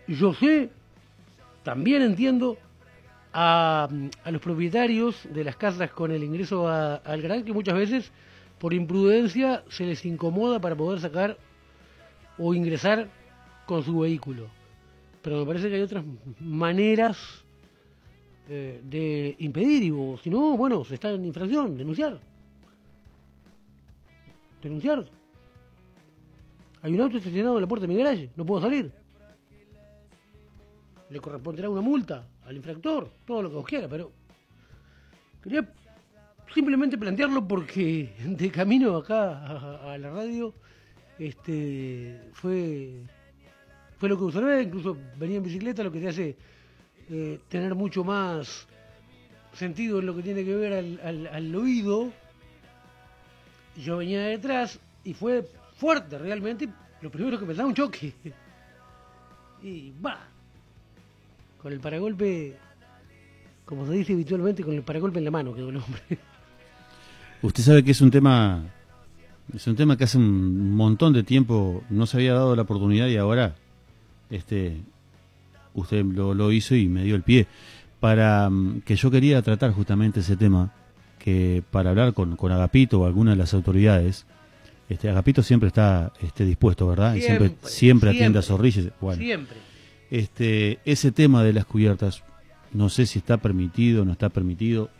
Yo sé, también entiendo a los propietarios de las casas con el ingreso al garaje que muchas veces por imprudencia se les incomoda para poder sacar o ingresar con su vehículo. Pero me parece que hay otras maneras de impedir, y si no, bueno, se está en infracción, denunciar. Hay un auto estacionado en la puerta de mi garaje, no puedo salir. Le corresponderá una multa al infractor, todo lo que vos quieras, pero quería simplemente plantearlo porque de camino acá a la radio fue lo que observé. Incluso venía en bicicleta, lo que te hace tener mucho más sentido en lo que tiene que ver al oído. Yo venía detrás y fue fuerte realmente. Lo primero que me da un choque y va con el paragolpe, como se dice habitualmente, con el paragolpe en la mano quedó el hombre. Usted sabe que es un tema que hace un montón de tiempo no se había dado la oportunidad, y ahora usted lo hizo y me dio el pie para que yo quería tratar justamente ese tema, que para hablar con Agapito o alguna de las autoridades. Agapito siempre está dispuesto, ¿verdad? Siempre atiende a Zorrilla. Bueno, siempre. Ese tema de las cubiertas, no sé si está permitido o no está permitido,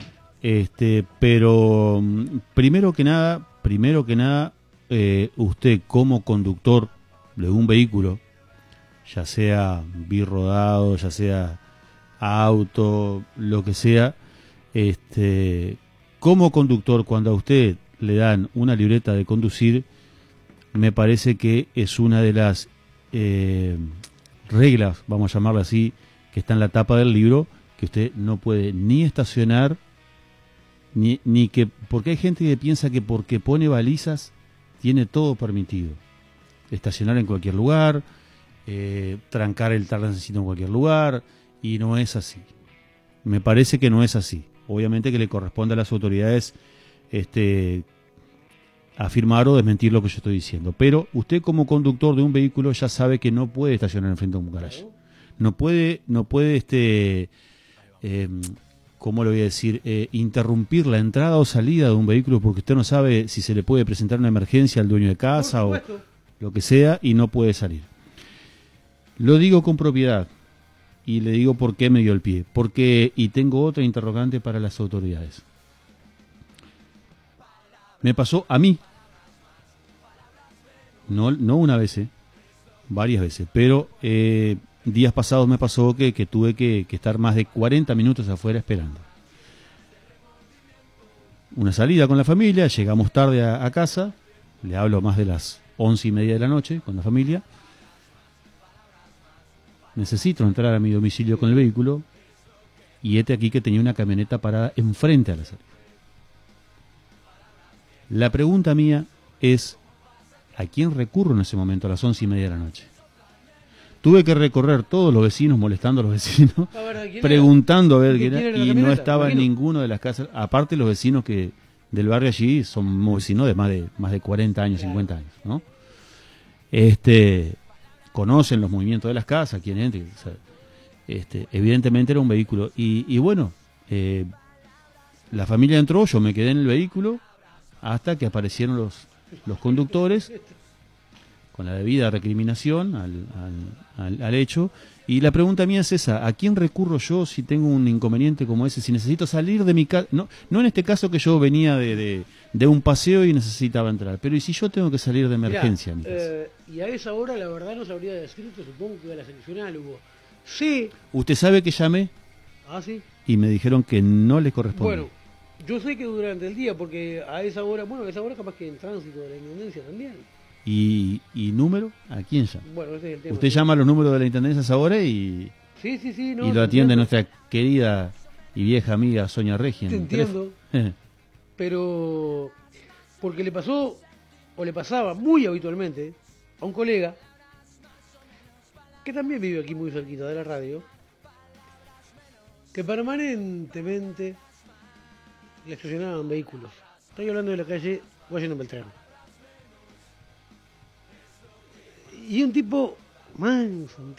pero primero que nada, usted como conductor de un vehículo, ya sea birrodado, ya sea auto, lo que sea, como conductor, cuando a usted le dan una libreta de conducir, me parece que es una de las reglas, vamos a llamarla así, que está en la tapa del libro, que usted no puede ni estacionar, ni que, porque hay gente que piensa que porque pone balizas tiene todo permitido. Estacionar en cualquier lugar, trancar el tránsito en cualquier lugar, y no es así. Me parece que no es así. Obviamente que le corresponde a las autoridades afirmar o desmentir lo que yo estoy diciendo, pero usted como conductor de un vehículo ya sabe que no puede estacionar enfrente de un garaje. No puede ¿cómo le voy a decir? Interrumpir la entrada o salida de un vehículo porque usted no sabe si se le puede presentar una emergencia al dueño de casa o lo que sea, y no puede salir. Lo digo con propiedad y le digo por qué me dio el pie. Y tengo otra interrogante para las autoridades. Me pasó a mí, no una vez, varias veces, pero días pasados me pasó que tuve que estar más de 40 minutos afuera esperando. Una salida con la familia, llegamos tarde a casa, le hablo más de las 11:30 de la noche con la familia. Necesito entrar a mi domicilio con el vehículo y aquí que tenía una camioneta parada enfrente a la salida. La pregunta mía es, ¿a quién recurro en ese momento a las 11:30 de la noche? Tuve que recorrer todos los vecinos, molestando a los vecinos, preguntando a ver quién era, y no estaba en ninguno de las casas. Aparte, los vecinos del barrio allí son vecinos de más de 40 años, 50 años, ¿no? Conocen los movimientos de las casas, quién entra. O sea, evidentemente era un vehículo. Y bueno, la familia entró, yo me quedé en el vehículo hasta que aparecieron los conductores con la debida recriminación al hecho. Y la pregunta mía es esa: ¿a quién recurro yo si tengo un inconveniente como ese? Si necesito salir de mi casa, no en este caso que yo venía de un paseo y necesitaba entrar, pero ¿y si yo tengo que salir de emergencia? Y a esa hora la verdad no sabría decirte, supongo que a la seccional hubo. Sí. ¿Usted sabe que llamé? Ah, sí. Y me dijeron que no le corresponde. Bueno, yo sé que durante el día, porque a esa hora capaz que en tránsito de la Intendencia también. ¿Y número? ¿A quién llama? Bueno, ese es el tema. Usted llama a los números de la Intendencia a esa hora y lo atiende nuestra querida y vieja amiga Sonia Regia. Te entiendo. Pero porque le pasó, o le pasaba muy habitualmente, a un colega que también vive aquí muy cerquita de la radio, que permanentemente le estacionaban vehículos. Estoy hablando de la calle Washington Beltrán. Y un tipo manso,